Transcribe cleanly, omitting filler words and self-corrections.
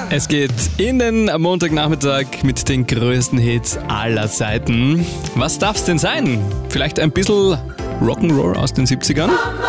Es geht in den Montagnachmittag mit den größten Hits aller Zeiten. Was darf's denn sein? Vielleicht ein bisschen Rock'n'Roll aus den 70ern?